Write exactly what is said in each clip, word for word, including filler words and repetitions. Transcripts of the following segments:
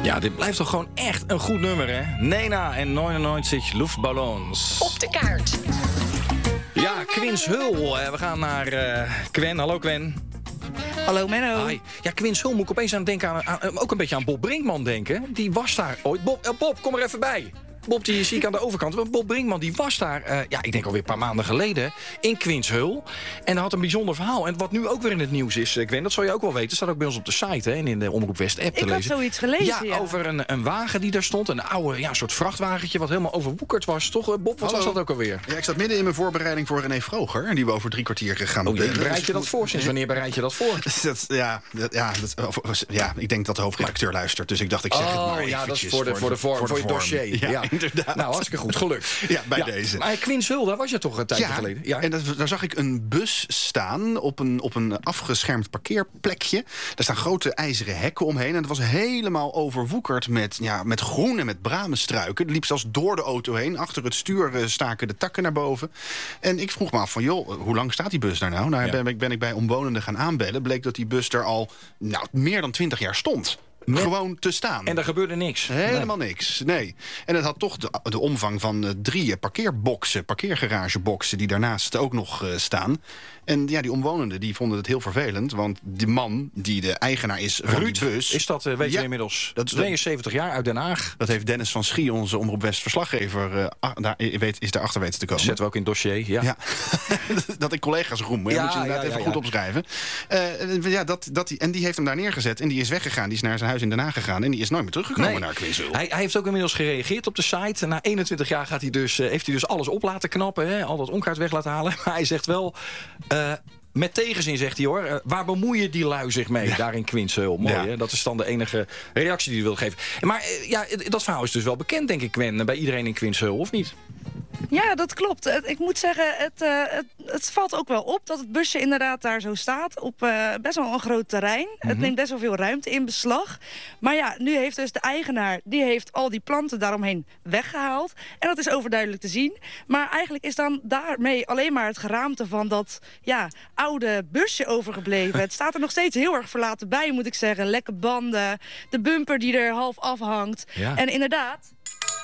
Ja, dit blijft toch gewoon echt een goed nummer, hè? Nena en negenennegentig Luftballons. Op de kaart. Ja, Quins Hul. We gaan naar uh, Gwen. Hallo Gwen. Hallo Menno. Hi. Ja, Quins Hul moet ik opeens aan denken aan, aan, ook een beetje aan Bob Brinkman denken. Die was daar ooit. Bob, uh, Bob, kom er even bij. Bob, die zie ik aan de overkant. Bob Brinkman, die was daar, uh, ja, ik denk alweer een paar maanden geleden, in Quins Hul. En dat had een bijzonder verhaal. En wat nu ook weer in het nieuws is, uh, Gwen, dat zal je ook wel weten. staat ook bij ons op de site, hè, en in de Omroep West app te ik lezen. Ik had zoiets gelezen, ja. ja. over een, een wagen die daar stond. Een oude, ja, soort vrachtwagentje wat helemaal overwoekerd was. Toch, uh, Bob? Wat Hallo. was dat ook alweer? Ja, ik zat midden in mijn voorbereiding voor René Vroger. Die we over drie kwartier gaan Oh, bellen. bereid je dat voor? Sinds wanneer bereid je dat voor? Dat, ja, dat, ja, dat, of, ja, ik denk dat de hoofdredacteur luistert. Dus ik dacht, ik zeg het Oh, maar ja, dat is eventjes voor de, voor de vorm, voor, voor je de dossier. Ja, Ja, inderdaad. Nou, hartstikke goed, gelukt. Ja, bij deze. Maar Quins Hul, daar was je toch een tijdje ja, geleden? Ja, en dat, daar zag ik een bus staan op een, op een afgeschermd parkeerplekje. Daar staan grote ijzeren hekken omheen. En het was helemaal overwoekerd met, ja, met groen en met bramenstruiken. Het liep zelfs door de auto heen. Achter het stuur uh, staken de takken naar boven. En ik vroeg me af van, joh, hoe lang staat die bus daar nou? Nou, ja. ben, ik, ben ik bij omwonenden gaan aanbellen. Bleek dat die bus er al nou, meer dan twintig jaar stond. Met... Gewoon te staan. En er gebeurde niks. Helemaal nee. niks, nee. En het had toch de, de omvang van uh, drie parkeerboxen, parkeergarageboxen... die daarnaast ook nog uh, staan. En ja, die omwonenden die vonden het heel vervelend. Want die man, die de eigenaar is van Ruud, die bus... is dat, uh, weet ja, je inmiddels, dat, tweeënzeventig jaar uit Den Haag. Dat heeft Dennis van Schie, onze Omroep West verslaggever... Uh, ah, daar, weet, is daarachter weten te komen. Zetten we ook in het dossier, ja. ja. Dat ik collega's roem, ja, moet je inderdaad ja, even ja, goed ja. opschrijven. Uh, ja, dat, dat die, en die heeft hem daar neergezet en die is weggegaan. Die is naar zijn huis in Den Haag gegaan en die is nooit meer teruggekomen nee. naar Quins Hul. Hij, hij heeft ook inmiddels gereageerd op de site. Na eenentwintig jaar gaat hij dus, uh, heeft hij dus alles op laten knappen. Hè? Al dat onkruid weg laten halen. Maar hij zegt wel... Uh, met tegenzin zegt hij hoor, uh, waar bemoeien die lui zich mee? Ja. Daar in Quins Hul. Mooi ja. hè? Dat is dan de enige reactie die hij wil geven. Maar uh, ja, dat verhaal is dus wel bekend denk ik, Gwen, bij iedereen in Quins Hul, of niet? Ja, dat klopt. Ik moet zeggen, het, uh, het, het valt ook wel op dat het busje inderdaad daar zo staat. Op uh, best wel een groot terrein. Mm-hmm. Het neemt best wel veel ruimte in beslag. Maar ja, nu heeft dus de eigenaar, die heeft al die planten daaromheen weggehaald. En dat is overduidelijk te zien. Maar eigenlijk is dan daarmee alleen maar het geraamte van dat ja, oude busje overgebleven. Het staat er nog steeds heel erg verlaten bij, moet ik zeggen. Lekke banden, de bumper die er half afhangt. Ja. En inderdaad...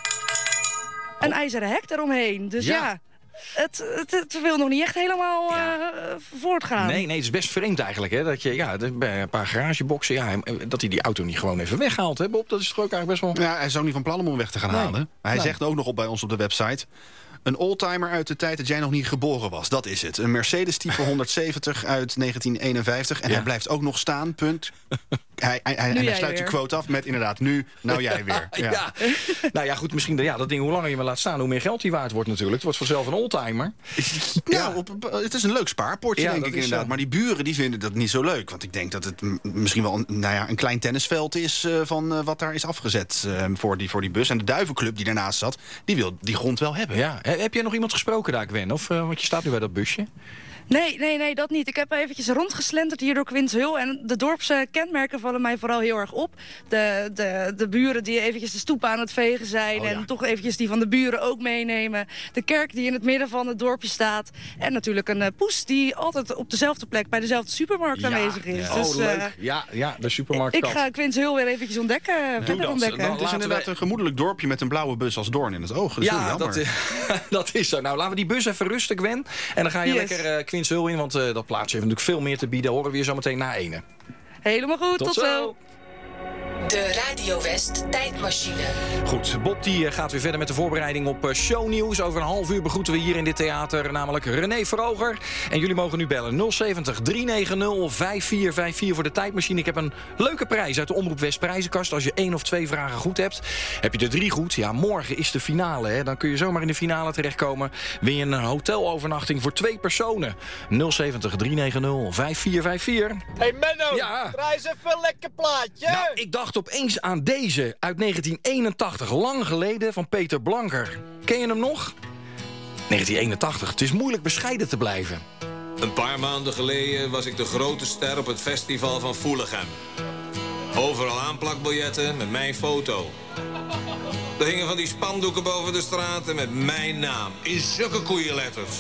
een ijzeren hek eromheen. Dus ja, ja het, het, het wil nog niet echt helemaal ja. uh, voortgaan. Nee, nee, het is best vreemd eigenlijk. Hè, dat je ja, bij een paar garageboxen, ja, dat hij die auto niet gewoon even weghaalt. Hè, Bob? Dat is toch ook eigenlijk best wel... Ja, hij is ook niet van plan om hem weg te gaan nee. halen. Maar hij nee. zegt ook nog op bij ons op de website... een oldtimer uit de tijd dat jij nog niet geboren was. Dat is het. Een Mercedes type honderdzeventig uit negentien eenenvijftig. En ja. hij blijft ook nog staan, punt. Hij, hij, hij, en hij sluit de quote af met inderdaad nu, nou jij weer. Ja. ja. Nou ja, goed, misschien ja, dat ding, hoe langer je me laat staan... hoe meer geld die waard wordt natuurlijk. Het wordt vanzelf een oldtimer. Nou, op, het is een leuk spaarpotje, ja, denk ik inderdaad. Zo. Maar die buren die vinden dat niet zo leuk. Want ik denk dat het m- misschien wel een, nou ja, een klein tennisveld is... Uh, van uh, wat daar is afgezet uh, voor, die, voor die bus. En de duivenclub die daarnaast zat, die wil die grond wel hebben. Ja. Heb jij nog iemand gesproken daar, Gwen? Of, uh, want je staat nu bij dat busje. Nee, nee, nee, dat niet. Ik heb eventjes rondgeslenterd hier door Quins Hul. En de dorpskenmerken vallen mij vooral heel erg op. De, de, de buren die eventjes de stoep aan het vegen zijn. Oh, ja. En toch eventjes die van de buren ook meenemen. De kerk die in het midden van het dorpje staat. En natuurlijk een uh, poes die altijd op dezelfde plek bij dezelfde supermarkt ja, aanwezig is. Ja. Dus, oh, leuk. Uh, ja, ja, de supermarkt. Ik ga Quins Hul weer eventjes ontdekken. Doe verder dat. ontdekken. Dan het is inderdaad wij... een gemoedelijk dorpje met een blauwe bus als doorn in het oog. Dat is ja, dat is, dat is zo. Nou, laten we die bus even rusten, Gwen. En dan ga je yes. lekker uh, Quins Hul in, want... Uh, dat plaatsje heeft natuurlijk veel meer te bieden. Horen we je zo meteen na ene. Helemaal goed, tot, tot zo. zo. De Radio West tijdmachine. Goed, Bob die gaat weer verder met de voorbereiding op shownieuws. Over een half uur begroeten we hier in dit theater namelijk René Vroger. En jullie mogen nu bellen nul zeventig drie negen nul vijf vier vijf vier voor de tijdmachine. Ik heb een leuke prijs uit de Omroep West prijzenkast. Als je één of twee vragen goed hebt, heb je er drie goed. Ja, morgen is de finale. Hè? Dan kun je zomaar in de finale terechtkomen. Win je een hotelovernachting voor twee personen. nul zeventig drie negen nul vijf vier vijf vier. Hey Menno, ja. draai eens even een lekker plaatje. Nou, ik dacht opeens aan deze uit negentien eenentachtig, lang geleden, van Peter Blanker. Ken je hem nog? negentien eenentachtig, het is moeilijk bescheiden te blijven. Een paar maanden geleden was ik de grote ster op het festival van Voelichem. Overal aanplakbiljetten met mijn foto. Er hingen van die spandoeken boven de straten met mijn naam, in zulke koeienletters.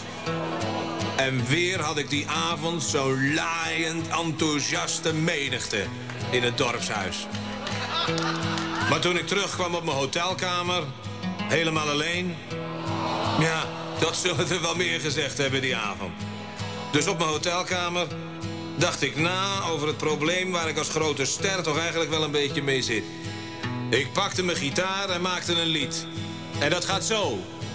En weer had ik die avond zo'n laaiend enthousiaste menigte in het dorpshuis. Maar toen ik terugkwam op mijn hotelkamer, helemaal alleen... ja, dat zullen er wel meer gezegd hebben die avond. Dus op mijn hotelkamer dacht ik na over het probleem waar ik als grote ster toch eigenlijk wel een beetje mee zit. Ik pakte mijn gitaar en maakte een lied. En dat gaat zo.